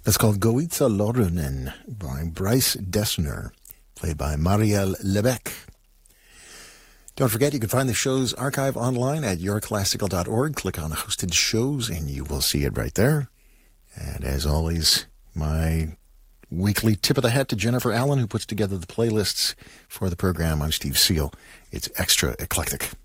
That's called Goitza Lorunen by Bryce Dessner, played by Marielle Lebec. Don't forget, you can find the show's archive online at yourclassical.org. Click on Hosted Shows, and you will see it right there. And as always, my weekly tip of the hat to Jennifer Allen, who puts together the playlists for the program. I'm Steve Seal. It's extra eclectic.